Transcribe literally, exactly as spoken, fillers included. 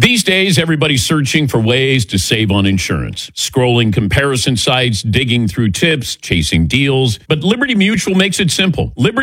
These days, everybody's searching for ways to save on insurance. Scrolling comparison sites, digging through tips, chasing deals. But Liberty Mutual makes it simple. Liberty